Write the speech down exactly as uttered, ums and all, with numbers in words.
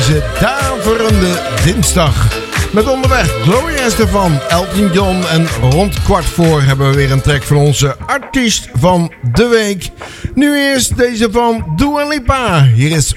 deze daverende dinsdag. Met onderweg Gloria Estefan, Elton John en rond kwart voor hebben we weer een track van onze artiest van de week. Nu eerst deze van Dua Lipa. Hier is